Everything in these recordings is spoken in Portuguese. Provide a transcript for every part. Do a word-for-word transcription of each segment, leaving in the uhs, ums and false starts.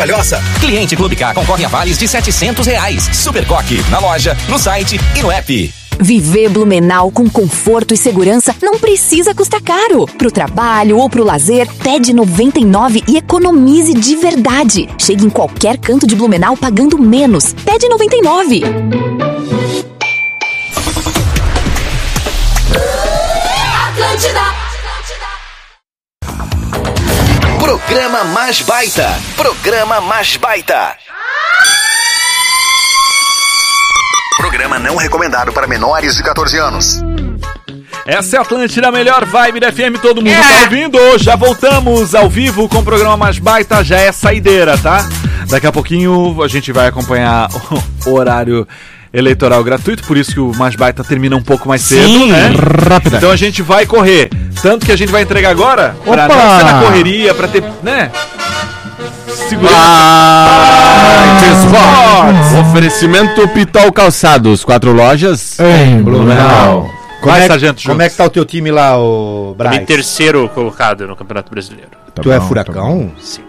Palhoça. Cliente Clube K concorre a vales de setecentos reais. Super Coque, na loja, no site e no app. Viver Blumenau com conforto e segurança não precisa custar caro. Pro trabalho ou pro lazer, T E D noventa e nove e economize de verdade. Chegue em qualquer canto de Blumenau pagando menos. T E D noventa e nove. Atlântida. Programa Mais Baita. Programa Mais Baita. Programa não recomendado para menores de catorze anos. Essa é a Atlântida, a melhor vibe da F M, todo mundo é. tá ouvindo? Já voltamos ao vivo com o programa Mais Baita, já é saideira, tá? Daqui a pouquinho a gente vai acompanhar o horário eleitoral gratuito, por isso que o Mais Baita termina um pouco mais cedo, Sim, né? Rápida. Então a gente vai correr, tanto que a gente vai entregar agora, pra Opa. não ser na correria, pra ter, né? Segurança. Ah, Oferecimento Pitol Calçados, quatro lojas em Blumenau. Como, Vai, é, Sargento como é que tá o teu time lá, o Braz? Em terceiro colocado no Campeonato Brasileiro. Tá tu bom, é furacão? Tá Sim.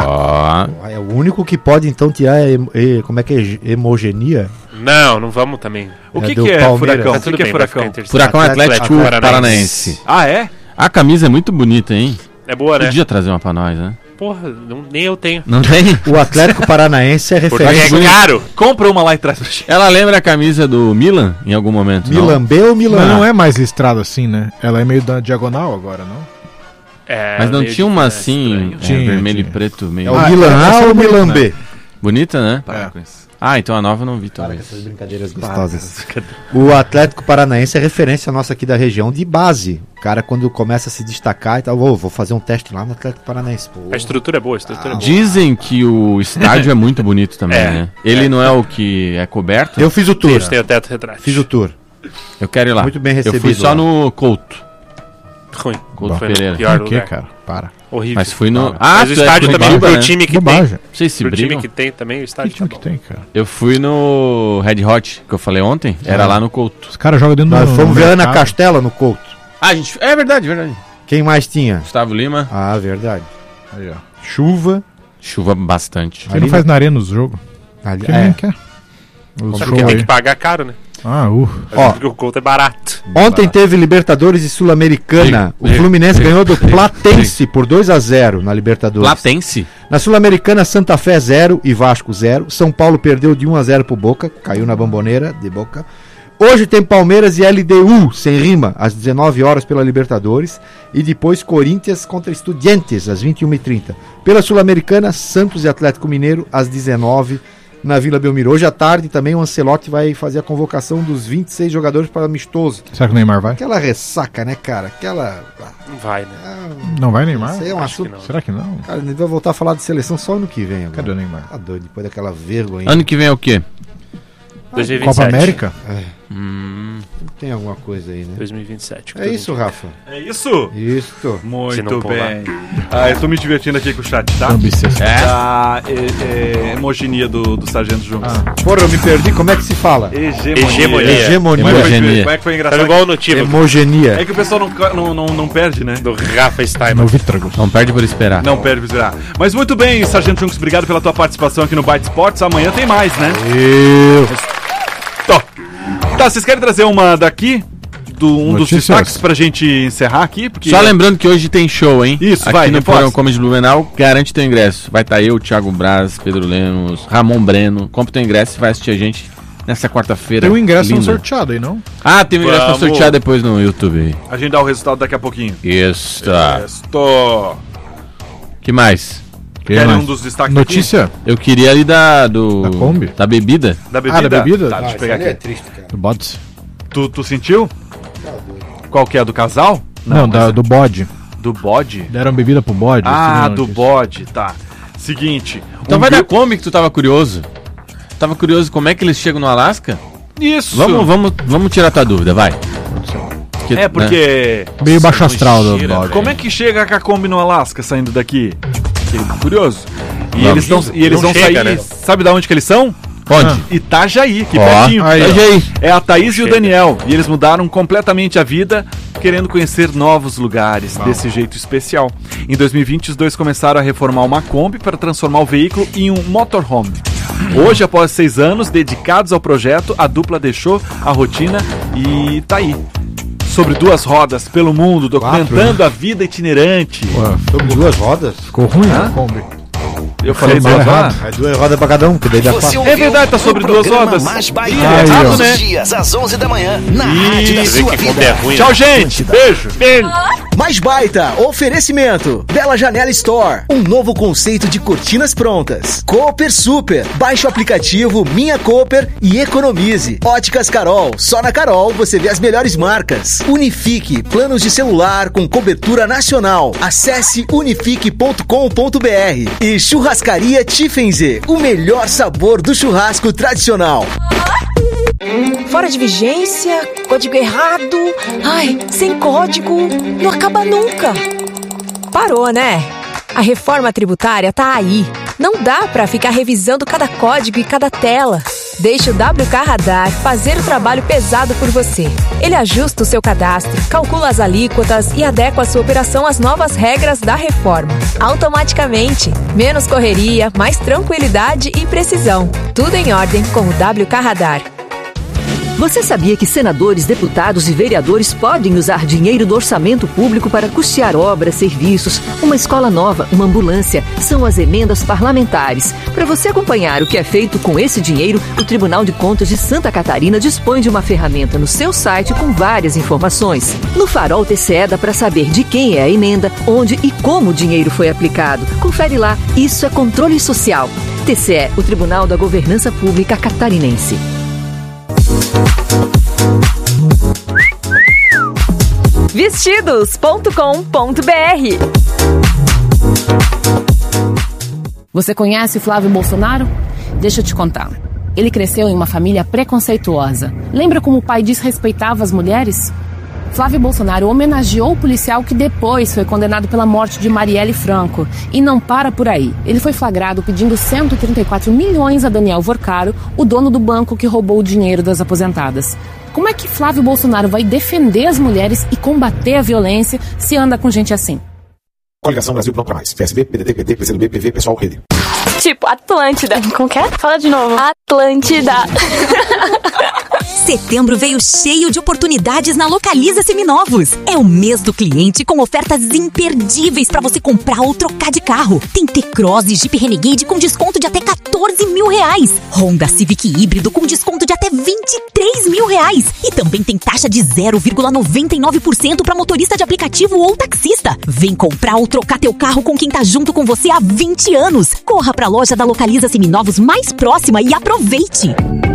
Oh. É o único que pode então tirar em, em, como é que é, hemogenia? Não, não vamos também. O que, é que é Palmeiras. furacão? Tá o que, tudo que bem, é furacão? Furacão Atlético, Atlético Paranaense. Paranaense. Ah, é? A camisa é muito bonita, hein? É boa, né? Podia trazer uma pra nós, né? Porra, não, nem eu tenho. Não tem? O Atlético Paranaense é referência. Porque é caro. Compra uma lá e traz pra gente. Ela lembra a camisa do Milan em algum momento? Milan não? B ou Milan A? Mas não é mais listrado assim, né? Ela é meio da diagonal agora, não? É, Mas não tinha uma é assim, é, tinha, vermelho tinha. e preto meio. É o ah, Milan A ou o Milan né? B? Bonita, né? Para com isso. Ah, então a nova eu não vi também. Essas brincadeiras gostosas. O Atlético Paranaense é referência nossa aqui da região de base. O cara, quando começa a se destacar e tal, oh, vou fazer um teste lá no Atlético Paranaense. Pô. A estrutura é boa, a estrutura ah, é boa. Dizem que o estádio é muito bonito também, é, né? Ele é. não é o que é coberto? Eu fiz o tour. Tem o teto retrátil. Fiz o tour. Eu quero ir lá. Muito bem recebido. Eu fui só lá. no Couto. Ruim. Couto Foi Pereira. pior Por que, cara? Para. Horrível. Mas fui no... Ah, Mas o estádio é também, Curitiba, pro né? time que Bobagem. tem. Vocês se Pro brigam? time que tem também, o estádio Que time tá que bom. tem, cara? Eu fui no Red Hot, que eu falei ontem. Era Ah. lá no Couto. Os caras jogam dentro Nós do fomos ver a Ana mercado. Castela no Couto. Ah, gente... É verdade, verdade. Quem mais tinha? Gustavo Lima. Ah, verdade. Aí, ó. Chuva. Chuva bastante. Você não faz na arena os jogos? Ali, Quem é. nem quer? Os Só show porque tem aí. que pagar caro, né? Ah, uh. Ó. Porque o Couto é barato. Ontem teve Libertadores e Sul-Americana. O Fluminense ganhou do Platense por dois a zero na Libertadores. Platense? Na Sul-Americana, Santa Fé zero e Vasco zero. São Paulo perdeu de um a zero pro Boca, caiu na Bomboneira de Boca. Hoje tem Palmeiras e L D U, sem rima, às dezenove horas pela Libertadores. E depois Corinthians contra Estudiantes, às vinte e uma e trinta. Pela Sul-Americana, Santos e Atlético Mineiro, às dezenove horas. Na Vila Belmiro. Hoje à tarde também o Ancelotti vai fazer a convocação dos vinte e seis jogadores para amistoso. Será que o Neymar vai? Aquela ressaca, né, cara? Aquela... Não vai, né? Ah, Não vai Neymar? isso aí é um Acho assunto... que não. Será que não? Cara, a gente vai voltar a falar de seleção só ano que vem agora. Cadê o Neymar? Tá doido, depois daquela vergonha. Ano que vem é o quê? dois mil e vinte e Copa sete. América? Hum... Tem alguma coisa aí, né? dois mil e vinte e sete. É isso, Rafa. É isso? Isso. Se Muito não pular. bem. Ah, eu tô me divertindo aqui com o chat, tá? Ambicioso. É? A é, é, hemoginia do, do Sargento Junks. Ah. Porra, eu me perdi. Como é que se fala? Hegemonia. Hegemonia. Hegemonia. Como é, que foi, Hegemonia. como é que foi Tá engraçado? igual o notivo Hemogenia. É que o pessoal não, não, não, não perde, né? do Rafa Steinman. No Vítragos. Não perde por esperar. Não perde pra virar. Mas muito bem, Sargento Junks, obrigado pela tua participação aqui no Byte Sports. Amanhã tem mais, né? Eu. Tó. Tá, vocês querem trazer uma daqui? Do, um Notícias. dos destaques pra gente encerrar aqui? Porque Só lembrando que hoje tem show, hein? Isso, Aqui vai, no reforça. Porão Comedy Blumenau, garante teu ingresso. Vai estar eu, Thiago Braz, Pedro Lemos, Ramon Breno. Compra teu ingresso e vai assistir a gente nessa quarta-feira. Tem um ingresso linda. no sorteado aí, não? Ah, tem um ingresso pra Vamos. sortear depois no YouTube aí. a gente dá o resultado daqui a pouquinho. Isso. Estou. Que mais? Querem mais? um dos destaques Notícia Eu queria ali da do Da Kombi? da bebida. aqui? Da bebida? Ah, da bebida? Tá, deixa eu pegar aqui. triste, cara. do Bods. Tu, tu sentiu? Qual que é? Do casal? Não, mas da, é do bode. do bode? Deram bebida pro bode. Ah, assim, do notícia. bode, tá. Seguinte. Então um vai da grupo- Kombi que tu tava curioso. Tava curioso como é que eles chegam no Alasca? Isso! Vamos, vamos, vamos tirar tua dúvida, vai. Que, É, né? porque. Meio baixo astral do Gira, bode. Como é que chega a Kombi no Alasca saindo daqui? Fiquei curioso. E Vamos. eles, tão, e eles Não vão chega, sair. né? Sabe de onde que eles são? Onde? Itajaí, aqui Ó, pertinho. aí, ó. Itajaí. É a Thaís e o Chega. Daniel. E eles mudaram completamente a vida querendo conhecer novos lugares desse jeito especial. Em dois mil e vinte, os dois começaram a reformar uma Kombi para transformar o veículo em um motorhome. Hoje, após seis anos dedicados ao projeto, a dupla deixou a rotina e tá aí. Sobre duas rodas pelo mundo, documentando Quatro, né? a vida itinerante. Ué, Sobre duas rodas? ficou ruim Hã? a Kombi. Eu falei Foi duas errado. rodas? É duas rodas pra cada um, que daí dá Você pra... ouviu É verdade, tá o sobre duas programa rodas. Mais baita, Aí, todos ó. os né? dias, às onze da manhã, na Ih, rádio da Você vê sua que vida. Kombi é ruim. Tchau, gente. Beijo. Beijo. Mais baita, oferecimento. Bela Janela Store, um novo conceito de cortinas prontas. Cooper Super, baixe o aplicativo Minha Cooper e economize. Óticas Carol, só na Carol você vê as melhores marcas. Unifique, planos de celular com cobertura nacional. Acesse unifique ponto com ponto br. E Churrascaria Tiffenze, o melhor sabor do churrasco tradicional. Fora de vigência, código errado. Ai, sem código, não acaba nunca. Parou, né? A reforma tributária tá aí. Não dá pra ficar revisando cada código e cada tela. Deixe o W K Radar fazer o trabalho pesado por você. Ele ajusta o seu cadastro, calcula as alíquotas e adequa a sua operação às novas regras da reforma. Automaticamente. Menos correria, mais tranquilidade e precisão. Tudo em ordem com o W K Radar. Você sabia que senadores, deputados e vereadores podem usar dinheiro do orçamento público para custear obras, serviços, uma escola nova, uma ambulância? São as emendas parlamentares. Para você acompanhar o que é feito com esse dinheiro, o Tribunal de Contas de Santa Catarina dispõe de uma ferramenta no seu site com várias informações. No Farol T C E dá para saber de quem é a emenda, onde e como o dinheiro foi aplicado. Confere lá, isso é controle social. T C E, o Tribunal da Governança Pública Catarinense. vestidos ponto com ponto br. Você conhece Flávio Bolsonaro? Deixa eu te contar. Ele cresceu em uma família preconceituosa. Lembra como o pai desrespeitava as mulheres? Flávio Bolsonaro homenageou o policial que depois foi condenado pela morte de Marielle Franco. E não para por aí. Ele foi flagrado pedindo cento e trinta e quatro milhões a Daniel Vorcaro, o dono do banco que roubou o dinheiro das aposentadas. Como é que Flávio Bolsonaro vai defender as mulheres e combater a violência se anda com gente assim? Coligação Brasil Pronto Pra Mais. P S B, P D T, P T, P C do B, P V, Pessoal, Rede. Tipo, Atlântida. Como que é? Fala de novo. Atlântida. Setembro veio cheio de oportunidades na Localiza Seminovos. É o mês do cliente com ofertas imperdíveis para você comprar ou trocar de carro. Tem T-Cross e Jeep Renegade com desconto de até quatorze mil reais. Honda Civic híbrido com desconto de até vinte e três mil reais. E também tem taxa de zero vírgula noventa e nove por cento para motorista de aplicativo ou taxista. Vem comprar ou trocar teu carro com quem tá junto com você há vinte anos. Corra pra loja da Localiza Seminovos mais próxima e aproveite.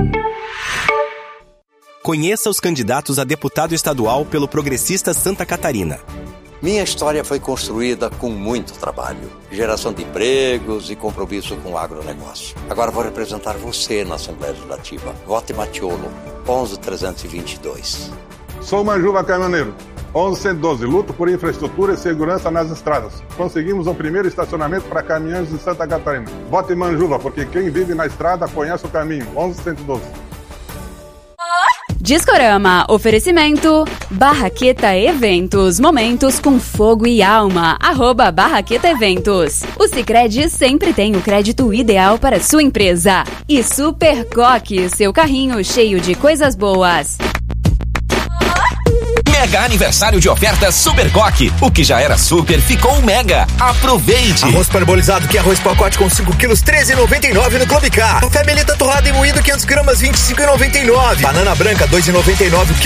Conheça os candidatos a deputado estadual pelo Progressista Santa Catarina. Minha história foi construída com muito trabalho, geração de empregos e compromisso com o agronegócio. Agora vou representar você na Assembleia Legislativa. Vote Matiolo, onze trezentos e vinte e dois. Sou Manjuva Caminhoneiro, onze cento e doze. Luto por infraestrutura e segurança nas estradas. Conseguimos o primeiro estacionamento para caminhões em Santa Catarina. Vote Manjuva, porque quem vive na estrada conhece o caminho. onze cento e doze. Discorama, oferecimento, Barraqueta Eventos, momentos com fogo e alma, arroba Barraqueta Eventos. O Sicredi sempre tem o crédito ideal para sua empresa. E Super Coque, seu carrinho cheio de coisas boas. Mega aniversário de ofertas Super Coque. O que já era super ficou mega. Aproveite! Arroz parbolizado que é arroz pacote com cinco quilos, treze reais e noventa e nove no Clube Car. Café Melita torrado e moído quinhentas gramas, vinte e cinco reais e noventa e nove. Banana branca, dois reais e noventa e nove.